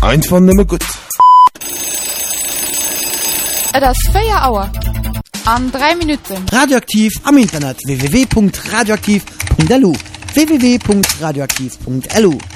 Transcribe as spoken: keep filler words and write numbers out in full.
einfach nimmer gut. Das vier Uhr. An drei Minuten. Radioaktiv am Internet w w w punkt radioaktiv punkt l u w w w punkt radioaktiv punkt l u